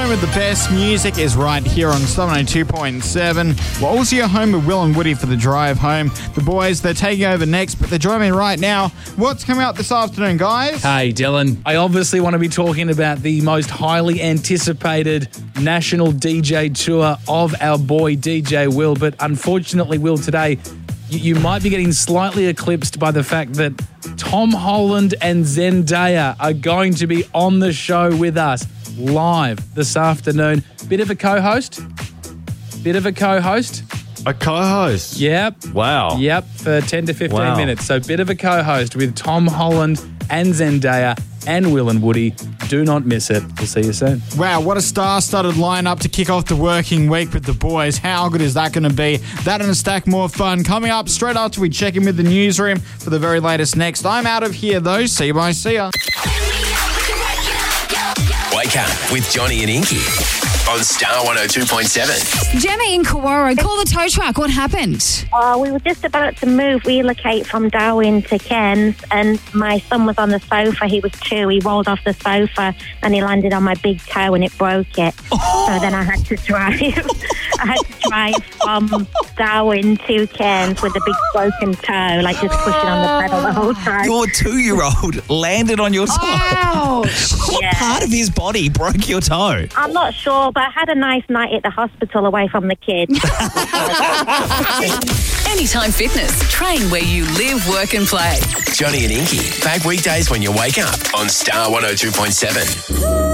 home of the best music is right here on 702.7. We're also your home with Will and Woody for the drive home. The boys, they're taking over next, but they're joining me right now. What's coming out this afternoon, guys? Hey, Dylan. I obviously want to be talking about the most highly anticipated national DJ tour of our boy DJ Will, but unfortunately, Will, today you might be getting slightly eclipsed by the fact that Tom Holland and Zendaya are going to be on the show with us live this afternoon. Bit of a co-host. A co-host? Yep. Wow. Yep, for 10 to 15 minutes. So bit of a co-host with Tom Holland and Zendaya and Will and Woody. Do not miss it. We'll see you soon. Wow, what a star-studded lineup to kick off the working week with the boys. How good is that going to be? That and a stack more fun. Coming up straight after we check in with the newsroom for the very latest next. I'm out of here, though. See you, bye. See ya. Wake up with Johnny and Inky on Star 102.7. Gemma in Kawara, call the tow truck. What happened? We were just about to relocate from Darwin to Cairns, and my son was on the sofa. He was 2. He rolled off the sofa and he landed on my big toe and it broke it. So then I had to drive. From Darwin to Cairns with a big broken toe, like just pushing on the pedal the whole time. Your 2-year-old landed on your toe. Ouch. What part of his body broke your toe? I'm not sure, but I had a nice night at the hospital away from the kids. Anytime Fitness. Train where you live, work and play. Johnny and Inky, back weekdays when you wake up on Star 102.7.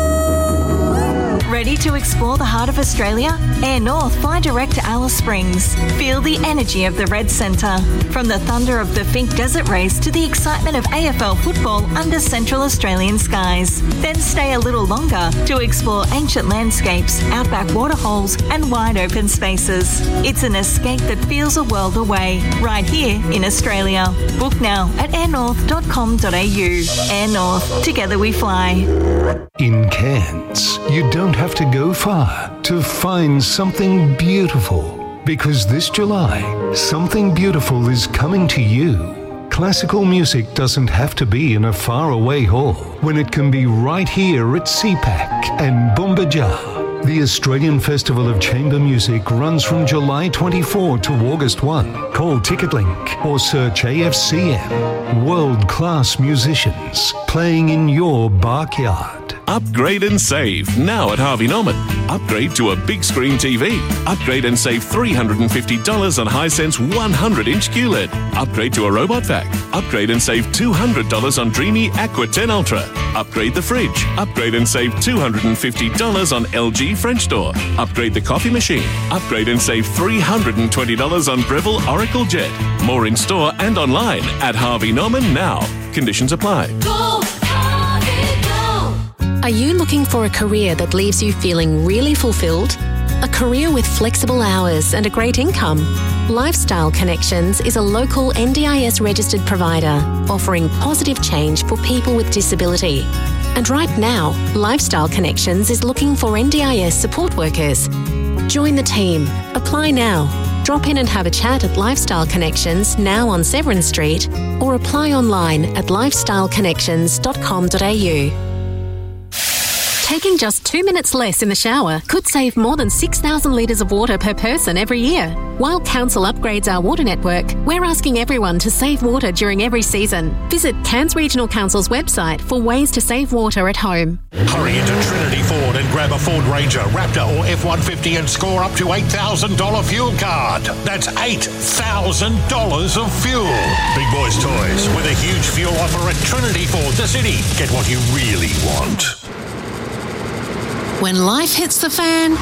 Ready to explore the heart of Australia? Air North fly direct to Alice Springs. Feel the energy of the Red Centre. From the thunder of the Fink Desert Race to the excitement of AFL football under Central Australian skies. Then stay a little longer to explore ancient landscapes, outback waterholes and wide open spaces. It's an escape that feels a world away, right here in Australia. Book now at airnorth.com.au. Air North, together we fly. In Cairns, you don't have to go far to find something beautiful, because this July, something beautiful is coming to you. Classical music doesn't have to be in a faraway hall when it can be right here at CPAC and Bumbajar. The Australian Festival of Chamber Music runs from July 24 to August 1. Call TicketLink or search AFCM. World-class musicians playing in your backyard. Upgrade and save now at Harvey Norman. Upgrade to a big screen TV. Upgrade and save $350 on Hisense 100-inch QLED. Upgrade to a robot vac. Upgrade and save $200 on Dreamy Aqua 10 Ultra. Upgrade the fridge. Upgrade and save $250 on LG French door. Upgrade the coffee machine. Upgrade and save $320 on Breville Oracle Jet. More in store and online at Harvey Norman now. Conditions apply. Go, Harvey, go! Are you looking for a career that leaves you feeling really fulfilled? A career with flexible hours and a great income? Lifestyle Connections is a local NDIS registered provider offering positive change for people with disability. And right now, Lifestyle Connections is looking for NDIS support workers. Join the team. Apply now. Drop in and have a chat at Lifestyle Connections now on Severn Street, or apply online at lifestyleconnections.com.au. Taking just 2 minutes less in the shower could save more than 6,000 litres of water per person every year. While Council upgrades our water network, we're asking everyone to save water during every season. Visit Cairns Regional Council's website for ways to save water at home. Hurry into Trinity Ford and grab a Ford Ranger, Raptor or F-150 and score up to $8,000 fuel card. That's $8,000 of fuel. Big Boys Toys with a huge fuel offer at Trinity Ford, the city. Get what you really want. When life hits the fan,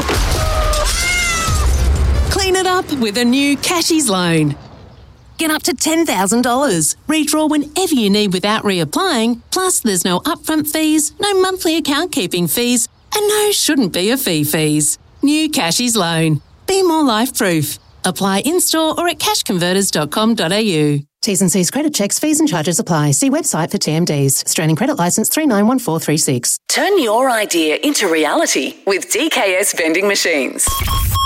clean it up with a new Cashies loan. Get up to $10,000. Redraw whenever you need without reapplying. Plus, there's no upfront fees, no monthly account keeping fees, and no shouldn't be a fees. New Cashies loan. Be more life-proof. Apply in-store or at cashconverters.com.au. T's and C's credit checks, fees and charges apply. See website for TMDs. Australian Credit Licence 391436. Turn your idea into reality with DKS Vending Machines.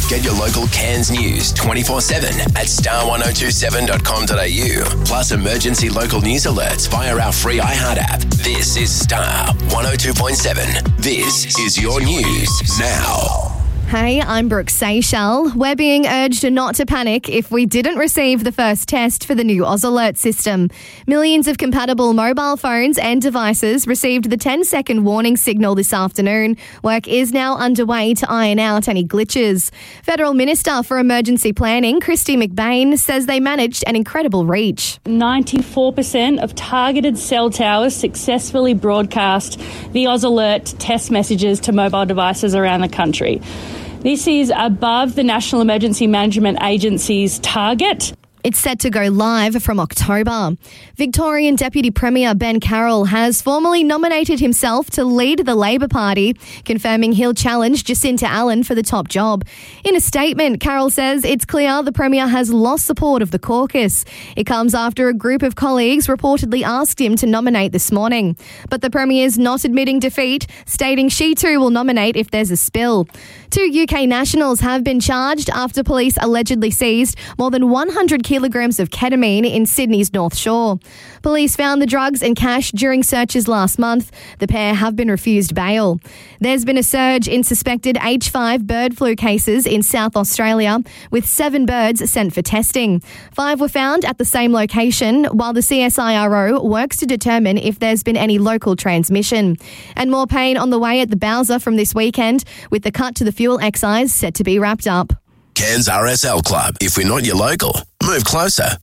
Get your local Cairns news 24/7 at star1027.com.au. Plus emergency local news alerts via our free iHeart app. This is Star 102.7. This is your news now. Hey, I'm Brooke Seychelles. We're being urged not to panic if we didn't receive the first test for the new Oz Alert system. Millions of compatible mobile phones and devices received the 10-second warning signal this afternoon. Work is now underway to iron out any glitches. Federal Minister for Emergency Planning, Christy McBain, says they managed an incredible reach. 94% of targeted cell towers successfully broadcast the Oz Alert test messages to mobile devices around the country. This is above the National Emergency Management Agency's target. It's set to go live from October. Victorian Deputy Premier Ben Carroll has formally nominated himself to lead the Labor Party, confirming he'll challenge Jacinta Allen for the top job. In a statement, Carroll says it's clear the Premier has lost support of the caucus. It comes after a group of colleagues reportedly asked him to nominate this morning. But the Premier's not admitting defeat, stating she too will nominate if there's a spill. 2 UK nationals have been charged after police allegedly seized more than 100 kilograms of ketamine in Sydney's North Shore. Police found the drugs and cash during searches last month. The pair have been refused bail. There's been a surge in suspected H5 bird flu cases in South Australia, with 7 birds sent for testing. 5 were found at the same location, while the CSIRO works to determine if there's been any local transmission. And more pain on the way at the Bowser from this weekend, with the cut to the fuel excise set to be wrapped up. Cairns RSL Club. If we're not your local, move closer.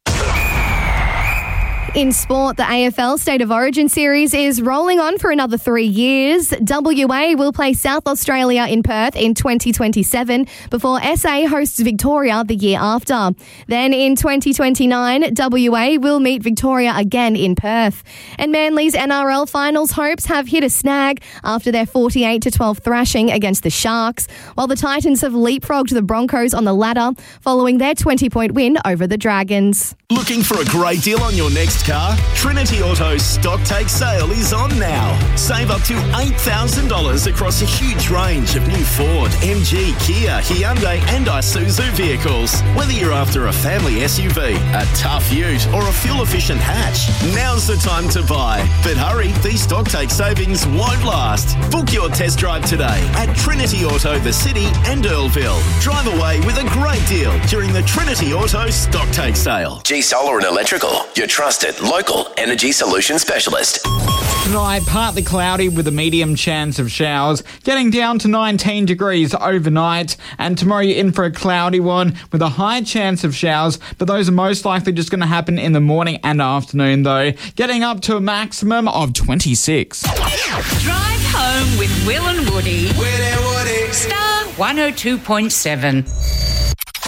In sport, the AFL State of Origin series is rolling on for another 3 years. WA will play South Australia in Perth in 2027 before SA hosts Victoria the year after. Then in 2029, WA will meet Victoria again in Perth. And Manly's NRL finals hopes have hit a snag after their 48-12 thrashing against the Sharks, while the Titans have leapfrogged the Broncos on the ladder following their 20-point win over the Dragons. Looking for a great deal on your next car? Trinity Auto's stock take sale is on now. Save up to $8,000 across a huge range of new Ford, MG, Kia, Hyundai and Isuzu vehicles. Whether you're after a family SUV, a tough ute or a fuel-efficient hatch, now's the time to buy. But hurry, these stock take savings won't last. Book your test drive today at Trinity Auto, the City and Earlville. Drive away with a great deal during the Trinity Auto stock take sale. G Solar and Electrical, your trusted local energy solution specialist. Tonight, partly cloudy with a medium chance of showers, getting down to 19 degrees overnight. And tomorrow you're in for a cloudy one with a high chance of showers, but those are most likely just going to happen in the morning and afternoon though, getting up to a maximum of 26. Drive home with Will and Woody. Will and Woody. Star 102.7.